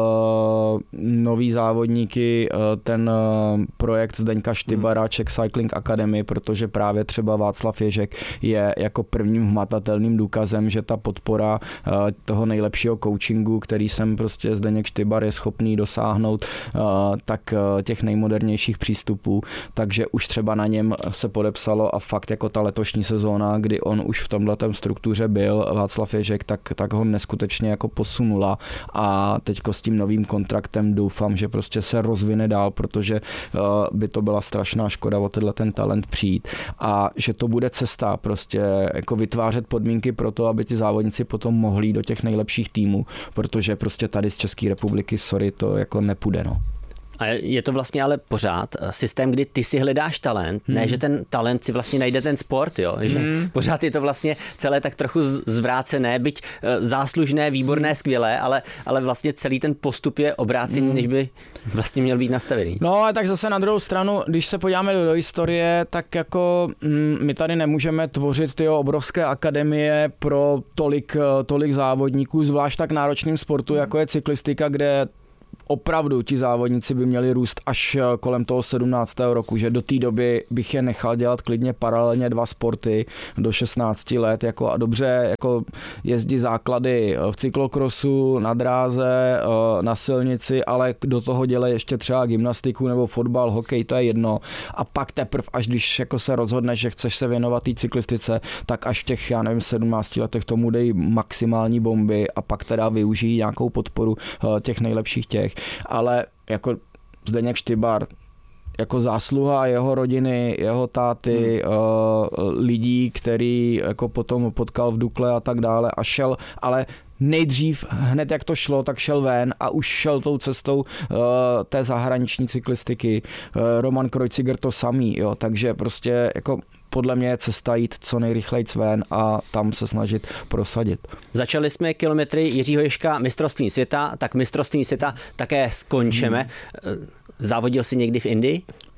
nový závodníky ten projekt Zdeňka Štybara Czech Cycling Academy, protože právě třeba Václav Ježek je jako prvním hmatatelným důkazem, že ta podpora toho nejlepšího coachingu, který jsem prostě Zdeněk Štybar je schopný dosáhnout, tak těch nejmodernějších přístupů, takže už třeba na něm se podepsalo a fakt jako ta letošní sezóna, kdy on už v tomhletem struktuře byl, Václav Ježek, tak ho neskutečně jako posunula a teďko s tím novým kontraktem doufám, že prostě se rozvine dál, protože by to byla strašná škoda o tenhle ten talent přijít a že to bude cesta prostě jako vytvářet podmínky pro to, aby ti závodníci potom mohli do těch nejlepších týmů, protože prostě tady z České republiky, sorry, to jako nepůjde, no. A je to vlastně ale pořád systém, kdy ty si hledáš talent, ne, že ten talent si vlastně najde ten sport, jo, že pořád je to vlastně celé tak trochu zvrácené, byť záslužné, výborné, skvělé, ale vlastně celý ten postup je obrácený, než by vlastně měl být nastavený. No a tak zase na druhou stranu, když se podíváme do historie, tak jako my tady nemůžeme tvořit ty obrovské akademie pro tolik závodníků, zvlášť tak náročným sportu, jako je cyklistika, kde opravdu ti závodníci by měli růst až kolem toho 17. roku, že do té doby bych je nechal dělat klidně paralelně 2 sporty do 16 let jako a dobře jako jezdí základy v cyklokrosu, na dráze, na silnici, ale do toho dělají ještě třeba gymnastiku nebo fotbal, hokej, to je jedno. A pak teprve, až když jako se rozhodneš, že chceš se věnovat té cyklistice, tak až v těch, 17 letech tomu dej maximální bomby a pak teda využijí nějakou podporu těch nejlepších těch. Ale jako Zdeněk Štybar, jako zásluha jeho rodiny, jeho táty, lidí, který jako potom potkal v Dukle a tak dále a šel, ale nejdřív, hned jak to šlo, tak šel ven a už šel tou cestou té zahraniční cyklistiky. Roman Kreuziger to samý, jo, takže prostě jako podle mě je cesta jít co nejrychleji ven a tam se snažit prosadit. Začali jsme kilometry Jiřího Ježka mistrovství světa, tak mistrovství světa také skončíme. Závodil jsi někdy v Indii?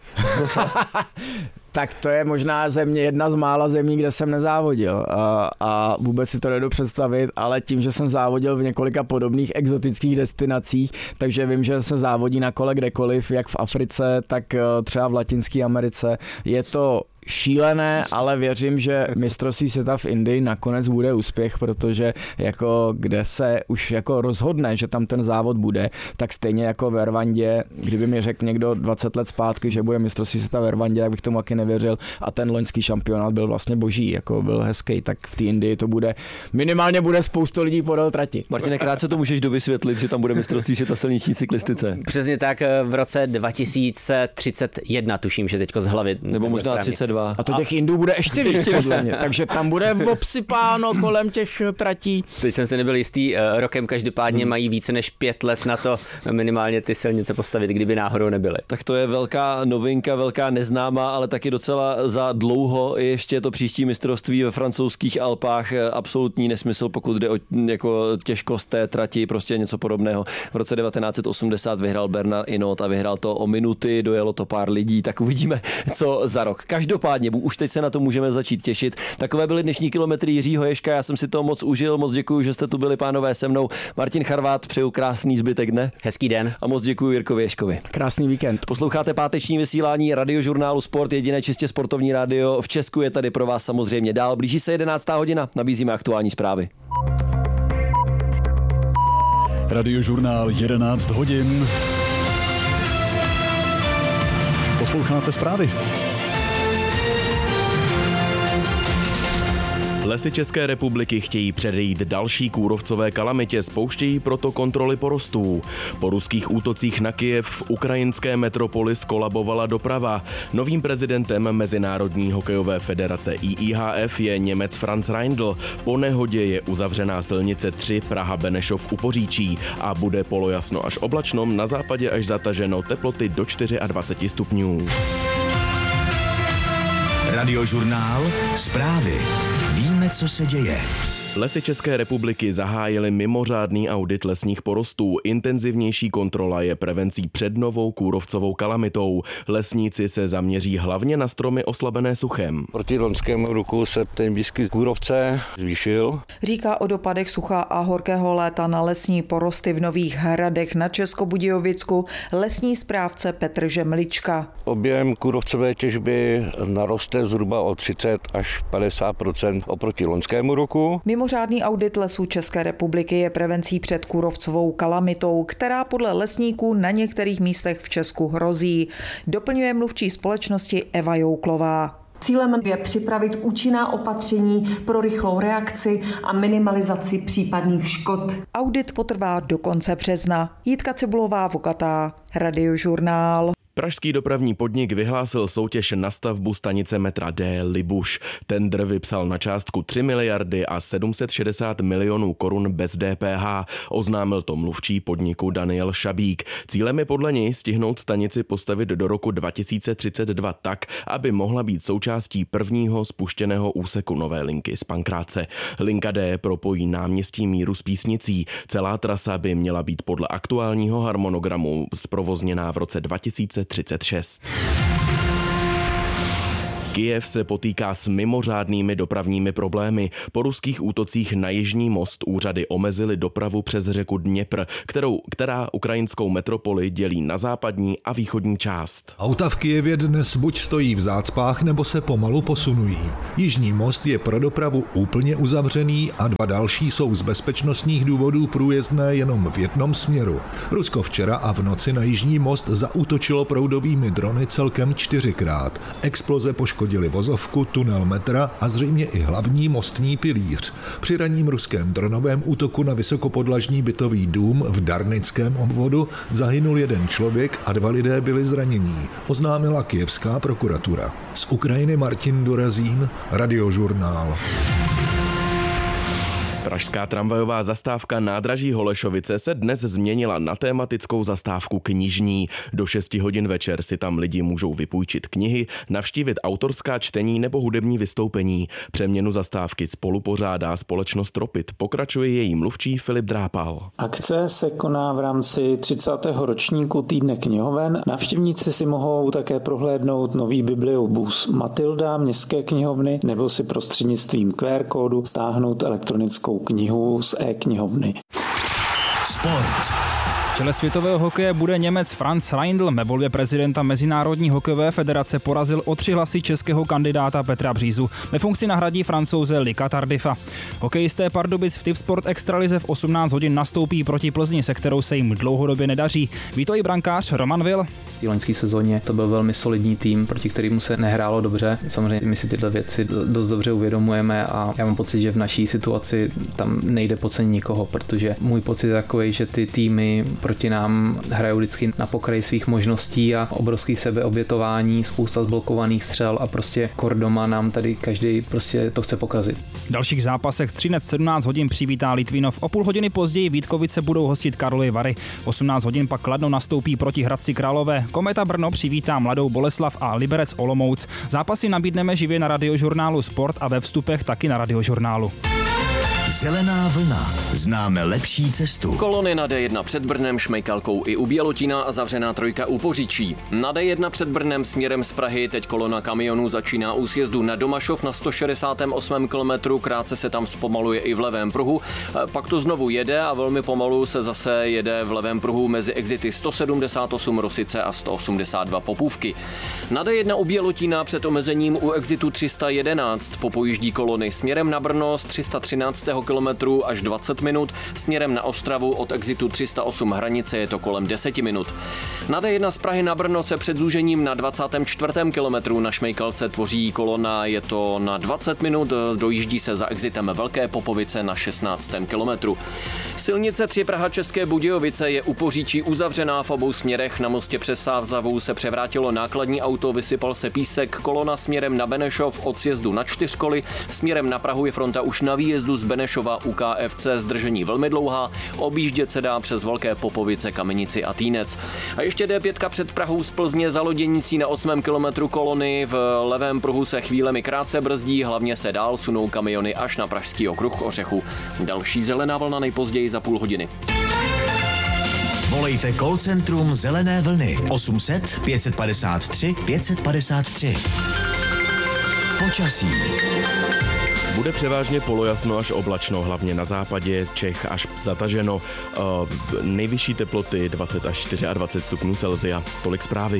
Tak to je možná jedna z mála zemí, kde jsem nezávodil a vůbec si to nedovedu představit, ale tím, že jsem závodil v několika podobných exotických destinacích, takže vím, že se závodí na kole kdekoliv, jak v Africe, tak třeba v Latinské Americe. Je to šílené, ale věřím, že mistrovství světa v Indii nakonec bude úspěch, protože jako kde se už jako rozhodne, že tam ten závod bude, tak stejně jako v Rwandě, kdyby mi řekl někdo 20 let zpátky, že bude mistrovství světa v Rwandě, tak bych tomu taky nevěřil a ten loňský šampionát byl vlastně boží, jako byl hezký, tak v té Indii to bude, minimálně bude spoustu lidí podél trati. Martine, krátce to můžeš dovysvětlit, že tam bude mistrovství světa silniční cyklistice. Přesně tak, v roce 2031 tuším, že teďko z hlavy. Nebo možná 32. A to těch Indů bude ještě víc, takže tam bude obsypáno kolem těch tratí. Teď jsem se nebyl jistý, rokem každopádně mají více než 5 let na to minimálně ty silnice postavit, kdyby náhodou nebyly. Tak to je velká novinka, velká neznámá, ale taky docela za dlouho ještě to příští mistrovství ve francouzských Alpách absolutní nesmysl, pokud jde o jako těžkost té trati, prostě něco podobného. V roce 1980 vyhrál Bernard Hinault a vyhrál to o minuty, dojelo to pár lidí, tak uvidíme, co za rok. Každopádně už teď se na to můžeme začít těšit. Takové byly dnešní kilometry Jiřího Ježka, já jsem si to moc užil, moc děkuji, že jste tu byli, pánové, se mnou. Martin Charvát, přeju krásný zbytek dne. Hezký den. A moc děkuji Jirkovi Ježkovi. Krásný víkend. Posloucháte páteční vysílání Radiožurnálu Sport, jediné čistě sportovní rádio v Česku, je tady pro vás samozřejmě dál. Blíží se 11. hodina, nabízíme aktuální zprávy. Radiožurnál 11 hodin. Posloucháte zprávy. Lesy České republiky chtějí předejít další kůrovcové kalamitě, spouštějí proto kontroly porostů. Po ruských útocích na Kyjev v ukrajinské metropoli skolabovala doprava. Novým prezidentem Mezinárodní hokejové federace IIHF je Němec Franz Reindl. Po nehodě je uzavřená silnice 3 Praha-Benešov u Poříčí a bude polojasno až oblačno, na západě až zataženo, teploty do 24 stupňů. Radiožurnál Zprávy. Víme, co se děje. Lesy České republiky zahájily mimořádný audit lesních porostů. Intenzivnější kontrola je prevencí před novou kůrovcovou kalamitou. Lesníci se zaměří hlavně na stromy oslabené suchem. Proti loňskému roku se ten výskyt kůrovce zvýšil. Říká o dopadech sucha a horkého léta na lesní porosty v Nových Hradech na Českobudějovicku lesní správce Petr Žemlička. Objem kůrovcové těžby naroste zhruba o 30 až 50% oproti loňskému roku. Mimořádný audit lesů České republiky je prevencí před kůrovcovou kalamitou, která podle lesníků na některých místech v Česku hrozí. Doplňuje mluvčí společnosti Eva Jouklová. Cílem je připravit účinná opatření pro rychlou reakci a minimalizaci případných škod. Audit potrvá do konce března. Jitka Cibulová, Vokatá, Radiožurnál. Pražský dopravní podnik vyhlásil soutěž na stavbu stanice metra D Libuš. Tendr vypsal na částku 3 miliardy a 760 milionů korun bez DPH. Oznámil to mluvčí podniku Daniel Šabík. Cílem je podle něj stihnout stanici postavit do roku 2032 tak, aby mohla být součástí prvního spuštěného úseku nové linky z Pankráce. Linka D propojí náměstí Míru s Písnicí. Celá trasa by měla být podle aktuálního harmonogramu zprovozněná v roce 2036. Kyjev se potýká s mimořádnými dopravními problémy. Po ruských útocích na jižní most úřady omezily dopravu přes řeku Dněpr, která ukrajinskou metropoli dělí na západní a východní část. Auta v Kyjevě dnes buď stojí v zácpách, nebo se pomalu posunují. Jižní most je pro dopravu úplně uzavřený a 2 další jsou z bezpečnostních důvodů průjezdné jenom v jednom směru. Rusko včera a v noci na jižní most zaútočilo proudovými drony celkem 4krát. Exploze poškodily vozovku, tunel metra a zřejmě i hlavní mostní pilíř. Při ranním ruském dronovém útoku na vysokopodlažní bytový dům v Darnickém obvodu zahynul 1 člověk a 2 lidé byli zranění, oznámila kyjevská prokuratura. Z Ukrajiny Martin Dorazín, Radiožurnál. Pražská tramvajová zastávka nádraží Holešovice se dnes změnila na tematickou zastávku knižní. Do 6 hodin večer si tam lidi můžou vypůjčit knihy, navštívit autorská čtení nebo hudební vystoupení. Přeměnu zastávky spolupořádá společnost Ropit. Pokračuje její mluvčí Filip Drápal. Akce se koná v rámci 30. ročníku Týdne knihoven. Návštěvníci si mohou také prohlédnout nový bibliobus Matilda městské knihovny nebo si prostřednictvím QR kódu stáhnout elektronickou knihu z e-knihovny. Sport. V čele světového hokeje bude Němec Franz Reindl. Ve volbě prezidenta Mezinárodní hokejové federace porazil o 3 hlasy českého kandidáta Petra Břízu. Ve funkci nahradí Francouze Lika Tardifa. Hokejisté Pardubic v Tipsport extralize v 18 hodin nastoupí proti Plzni, se kterou se jim dlouhodobě nedaří. Ví to i brankář Roman Vil. V loňské sezóně to byl velmi solidní tým, proti kterému se nehrálo dobře. Samozřejmě my si tyhle věci dost dobře uvědomujeme a já mám pocit, že v naší situaci tam nejde podcenit nikoho, protože můj pocit je takový, že ty týmy proti nám hrajou vždycky na pokraji svých možností a obrovský sebeobětování, spousta zblokovaných střel a prostě kordoma nám tady každý prostě to chce pokazit. V dalších zápasech Třinec 17 hodin přivítá Litvínov. O půl hodiny později Vítkovice budou hostit Karlovy Vary. 18 hodin pak Kladno nastoupí proti Hradci Králové. Kometa Brno přivítá Mladou Boleslav a Liberec Olomouc. Zápasy nabídneme živě na Radiožurnálu Sport a ve vstupech taky na Radiožurnálu. Zelená vlna. Známe lepší cestu. Kolony na D1 před Brnem, Šmejkalkou i u Bělotína a zavřená trojka u Poříčí. Na D1 před Brnem směrem z Prahy teď kolona kamionů začíná u sjezdu na Domašov na 168 km, krátce se tam zpomaluje i v levém pruhu, pak to znovu jede a velmi pomalu se zase jede v levém pruhu mezi exity 178 Rosice a 182 Popůvky. Na D1 u Bělotína před omezením u exitu 311 popojíždí kolony směrem na Brno z 313 kilometrů až 20 minut, směrem na Ostravu od exitu 308 Hranice je to kolem 10 minut. Na D1 z Prahy na Brno se před zúžením na 24. kilometru na Šmejkalce tvoří kolona, je to na 20 minut, dojíždí se za exitem Velké Popovice na 16. kilometru. Silnice 3 Praha České Budějovice je u Poříčí uzavřená v obou směrech, na mostě přes Sávzavu se převrátilo nákladní auto, vysypal se písek, kolona směrem na Benešov od sjezdu na Čtyřkoly, směrem na Prahu je fronta už na výjezdu z Benešova Domašova u KFC zdržení velmi dlouhá, objíždět se dá přes Velké Popovice, Kamenici a Týnec. A ještě D5 před Prahou z Plzně za loděnicí na 8. kilometru kolony, v levém pruhu se chvílemi krátce brzdí, hlavně se dál sunou kamiony až na Pražský okruh k Ořechu. Další zelená vlna nejpozději za půl hodiny. Volejte call centrum Zelené vlny 800 553 553. Počasí. Bude převážně polojasno až oblačno, hlavně na západě Čech až zataženo. Nejvyšší teploty 20 až 24 stupňů Celsia. Tolik zprávy.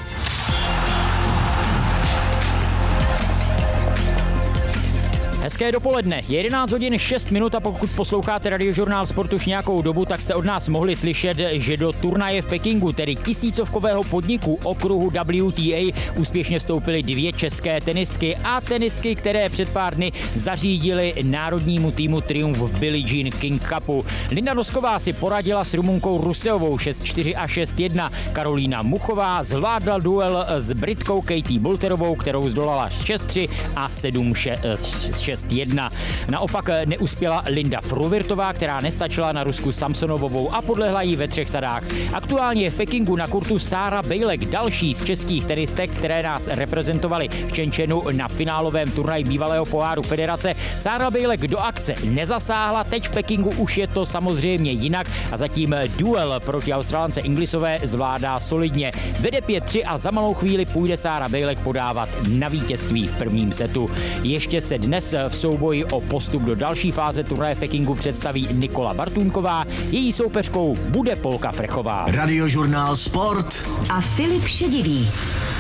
Hezké dopoledne, 11 hodin 6 minut a pokud posloucháte Radiožurnál Sport už nějakou dobu, tak jste od nás mohli slyšet, že do turnaje v Pekingu, tedy tisícovkového podniku okruhu WTA, úspěšně vstoupily 2 české tenistky a tenistky, které před pár dny zařídily národnímu týmu triumf v Billie Jean King Cupu. Linda Nosková si poradila s Rumunkou Ruseovou 6-4 a 6-1. Karolína Muchová zvládla duel s Britkou Katie Boulterovou, kterou zdolala 6-3 a 7-6. Naopak neuspěla Linda Fruvirtová, která nestačila na Rusku Samsonovovou a podlehla jí ve 3 sadách. Aktuálně je v Pekingu na kurtu Sára Bejlek, další z českých tenistek, které nás reprezentovaly v Čenčenu na finálovém turnaji bývalého poháru federace. Sára Bejlek do akce nezasáhla, teď v Pekingu už je to samozřejmě jinak a zatím duel proti Australance Inglisové zvládá solidně. Vede 5-3 a za malou chvíli půjde Sára Bejlek podávat na vítězství v prvním setu. Ještě se dnes v souboji o postup do další fáze turnaje v Pekingu představí Nikola Bartůnková, její soupeřkou bude Polka Frechová. Radiožurnál Sport a Filip Šedivý.